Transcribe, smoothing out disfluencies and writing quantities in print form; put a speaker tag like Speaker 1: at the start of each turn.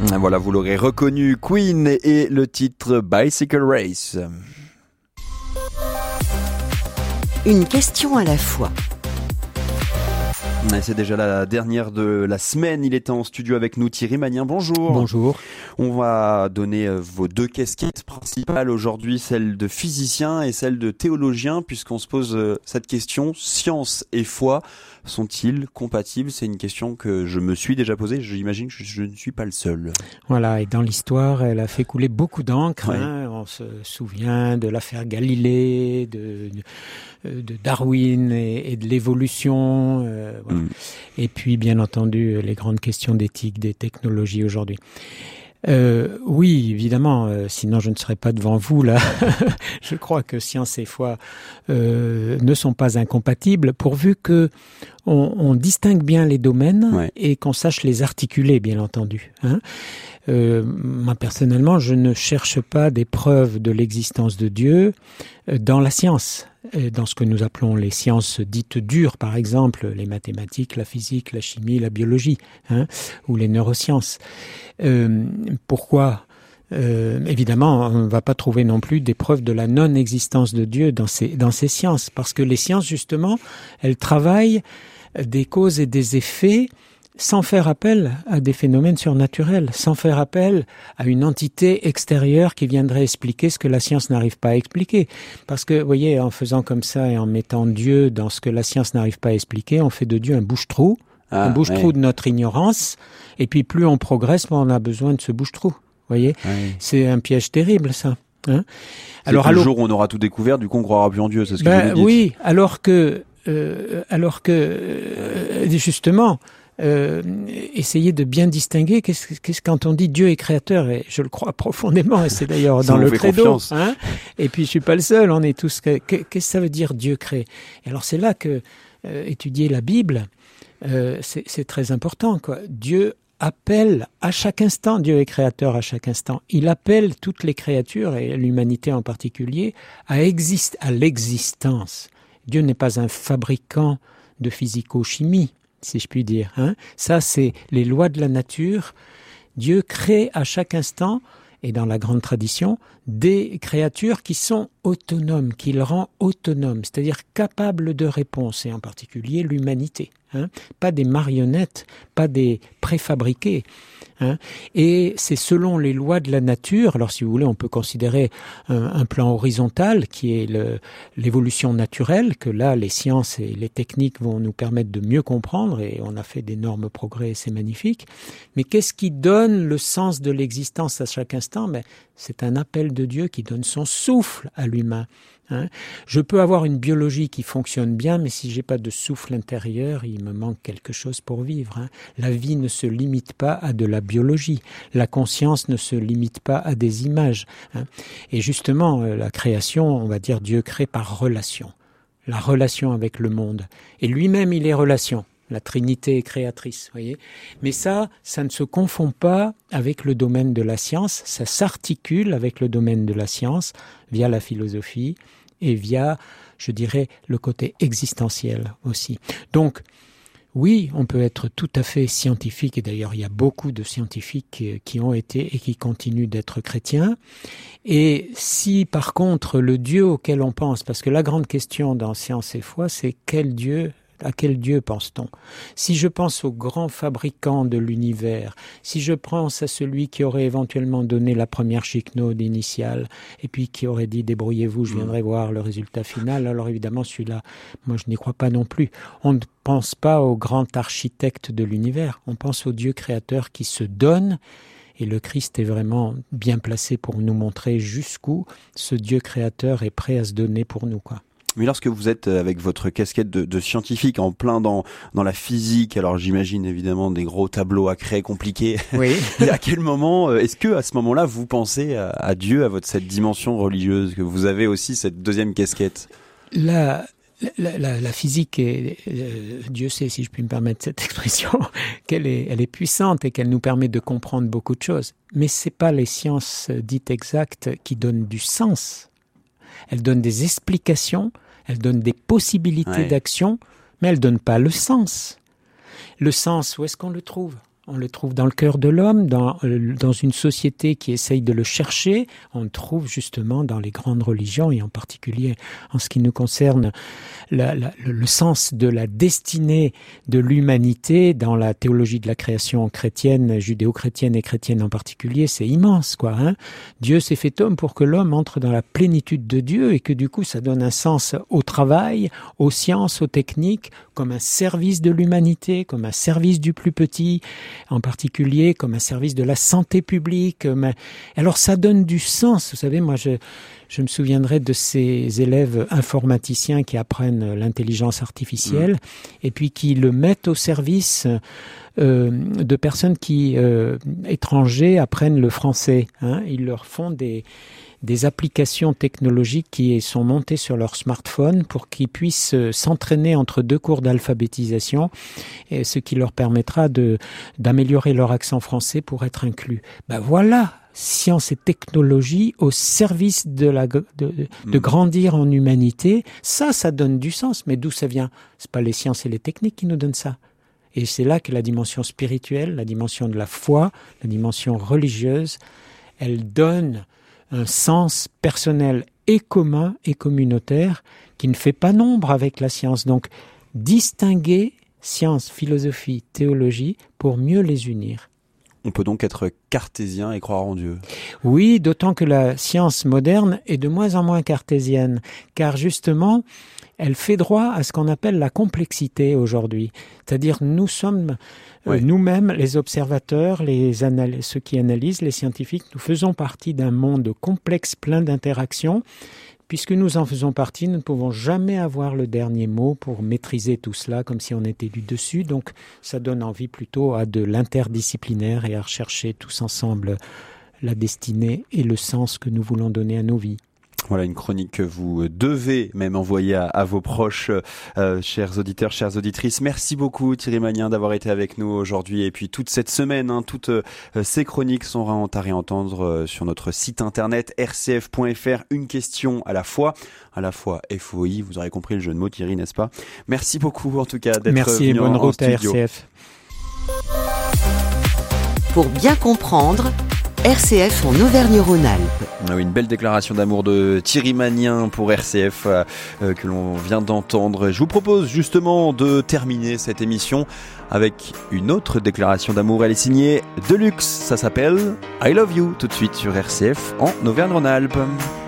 Speaker 1: Voilà, vous l'aurez reconnu, Queen et le titre Bicycle Race.
Speaker 2: Une question à la fois.
Speaker 1: Et c'est déjà la dernière de la semaine. Il est en studio avec nous, Thierry Magnin. Bonjour.
Speaker 3: Bonjour.
Speaker 1: On va donner vos deux casquettes principales aujourd'hui, celle de physicien et celle de théologien, puisqu'on se pose cette question, science et foi, sont-ils compatibles ? C'est une question que je me suis déjà posée. J'imagine que je ne suis pas le seul.
Speaker 3: Voilà, et dans l'histoire, elle a fait couler beaucoup d'encre.
Speaker 1: Ouais.
Speaker 3: On se souvient de l'affaire Galilée, de Darwin et de l'évolution. Voilà. Et puis, bien entendu, les grandes questions d'éthique, des technologies aujourd'hui. Oui, évidemment, sinon je ne serais pas devant vous là. Je crois que science et foi ne sont pas incompatibles pourvu que on distingue bien les domaines et qu'on sache les articuler, bien entendu. Moi personnellement, je ne cherche pas des preuves de l'existence de Dieu dans la science, dans ce que nous appelons les sciences dites dures, par exemple les mathématiques, la physique, la chimie, la biologie, ou les neurosciences. Pourquoi ? Évidemment, on ne va pas trouver non plus des preuves de la non-existence de Dieu dans ces sciences, parce que les sciences, justement, elles travaillent des causes et des effets sans faire appel à des phénomènes surnaturels, sans faire appel à une entité extérieure qui viendrait expliquer ce que la science n'arrive pas à expliquer. Parce que, vous voyez, en faisant comme ça et en mettant Dieu dans ce que la science n'arrive pas à expliquer, on fait de Dieu un bouche-trou, de notre ignorance, et puis plus on progresse, moins on a besoin de ce bouche-trou. Vous voyez, c'est un piège terrible, ça.
Speaker 1: Alors, le jour où on aura tout découvert, du coup, on croira plus en Dieu, c'est ce que vous nous dites.
Speaker 3: Oui, alors que justement, essayer de bien distinguer qu'est-ce quand on dit Dieu est créateur, et je le crois profondément, et c'est d'ailleurs dans le credo. Et puis je suis pas le seul, on est tous. Qu'est-ce que ça veut dire Dieu crée ? Et alors c'est là que étudier la Bible, c'est très important, quoi. Dieu appelle à chaque instant, Dieu est créateur à chaque instant. Il appelle toutes les créatures, et l'humanité en particulier, à l'existence. Dieu n'est pas un fabricant de physico-chimie, si je puis dire. Ça, c'est les lois de la nature. Dieu crée à chaque instant, et dans la grande tradition, des créatures qui sont autonomes, qu'il rend autonomes, c'est-à-dire capables de réponse, et en particulier l'humanité. Pas des marionnettes, pas des préfabriqués. Et c'est selon les lois de la nature. Alors si vous voulez, on peut considérer un plan horizontal qui est l'évolution naturelle, que là les sciences et les techniques vont nous permettre de mieux comprendre, et on a fait d'énormes progrès et c'est magnifique. Mais qu'est-ce qui donne le sens de l'existence à chaque instant ? C'est un appel de Dieu qui donne son souffle à l'humain. Je peux avoir une biologie qui fonctionne bien, mais si j'ai pas de souffle intérieur, il me manque quelque chose pour vivre. La vie ne se limite pas à de la biologie. La conscience ne se limite pas à des images. Et justement, la création, on va dire Dieu crée par relation. La relation avec le monde. Et lui-même, il est relation. La Trinité est créatrice, voyez. Mais ça ne se confond pas avec le domaine de la science, ça s'articule avec le domaine de la science via la philosophie et via, je dirais, le côté existentiel aussi. Donc, oui, on peut être tout à fait scientifique, et d'ailleurs il y a beaucoup de scientifiques qui ont été et qui continuent d'être chrétiens. Et si par contre le Dieu auquel on pense, parce que la grande question dans Science et Foi, c'est quel Dieu ? À quel Dieu pense-t-on ? Si je pense au grand fabricant de l'univers, si je pense à celui qui aurait éventuellement donné la première chiquenaude initiale, et puis qui aurait dit « débrouillez-vous, je viendrai voir le résultat final », alors évidemment celui-là, moi je n'y crois pas non plus. On ne pense pas au grand architecte de l'univers, on pense au Dieu créateur qui se donne, et le Christ est vraiment bien placé pour nous montrer jusqu'où ce Dieu créateur est prêt à se donner pour nous, quoi.
Speaker 1: Mais lorsque vous êtes avec votre casquette de scientifique en plein dans la physique, alors j'imagine évidemment des gros tableaux à créer compliqués.
Speaker 3: Oui.
Speaker 1: Et à quel moment, est-ce que à ce moment-là, vous pensez à Dieu, à cette dimension religieuse, que vous avez aussi cette deuxième casquette ?
Speaker 3: La physique, Dieu sait, si je puis me permettre cette expression, elle est puissante et qu'elle nous permet de comprendre beaucoup de choses. Mais c'est pas les sciences dites exactes qui donnent du sens. Elles donnent des explications, elles donnent des possibilités d'action, mais elles donnent pas le sens. Le sens, où est-ce qu'on le trouve ? On le trouve dans le cœur de l'homme, dans une société qui essaye de le chercher. On le trouve justement dans les grandes religions et en particulier en ce qui nous concerne le sens de la destinée de l'humanité dans la théologie de la création chrétienne, judéo-chrétienne et chrétienne en particulier. C'est immense, quoi. Dieu s'est fait homme pour que l'homme entre dans la plénitude de Dieu et que du coup ça donne un sens au travail, aux sciences, aux techniques, comme un service de l'humanité, comme un service du plus petit, en particulier comme un service de la santé publique. Alors ça donne du sens. Vous savez, moi je me souviendrai de ces élèves informaticiens qui apprennent l'intelligence artificielle et puis qui le mettent au service de personnes qui, étrangers, apprennent le français. Ils leur font des applications technologiques qui sont montées sur leur smartphone pour qu'ils puissent s'entraîner entre 2 cours d'alphabétisation, et ce qui leur permettra d'améliorer leur accent français pour être inclus. Voilà, science et technologie au service de grandir en humanité. Ça donne du sens. Mais d'où ça vient? C'est pas les sciences et les techniques qui nous donnent ça. Et c'est là que la dimension spirituelle, la dimension de la foi, la dimension religieuse, elle donne un sens personnel et commun et communautaire qui ne fait pas nombre avec la science. Donc, distinguer science, philosophie, théologie pour mieux les unir.
Speaker 1: On peut donc être cartésien et croire en Dieu.
Speaker 3: Oui, d'autant que la science moderne est de moins en moins cartésienne, car justement, elle fait droit à ce qu'on appelle la complexité aujourd'hui. C'est-à-dire, nous sommes nous-mêmes, les observateurs, ceux qui analysent, les scientifiques, nous faisons partie d'un monde complexe, plein d'interactions. Puisque nous en faisons partie, nous ne pouvons jamais avoir le dernier mot pour maîtriser tout cela comme si on était du dessus. Donc, ça donne envie plutôt à de l'interdisciplinaire et à rechercher tous ensemble la destinée et le sens que nous voulons donner à nos vies.
Speaker 1: Voilà une chronique que vous devez même envoyer à vos proches, chers auditeurs, chères auditrices. Merci beaucoup Thierry Magnin d'avoir été avec nous aujourd'hui et puis toute cette semaine. Toutes ces chroniques sont à réentendre sur notre site internet rcf.fr. Une question à la fois FOI. Vous aurez compris le jeu de mots, Thierry, n'est-ce pas? Merci beaucoup en tout cas d'être venu en studio. Merci et bonne route à RCF.
Speaker 2: Pour bien comprendre, RCF en Auvergne-Rhône-Alpes.
Speaker 1: Une belle déclaration d'amour de Thierry Magnin pour RCF que l'on vient d'entendre. Je vous propose justement de terminer cette émission avec une autre déclaration d'amour. Elle est signée Deluxe. Ça s'appelle I Love You, tout de suite sur RCF en Auvergne-Rhône-Alpes.